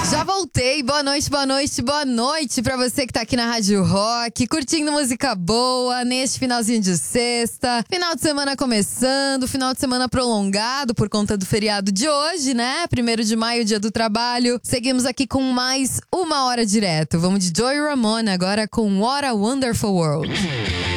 Já voltei, boa noite, boa noite, boa noite pra você que tá aqui na Rádio Rock, curtindo música boa neste finalzinho de sexta, final de semana começando, final de semana prolongado por conta do feriado de hoje, né? 1º de maio, dia do trabalho. Seguimos aqui com mais uma hora direto. Vamos de Joey Ramone agora com What a Wonderful World.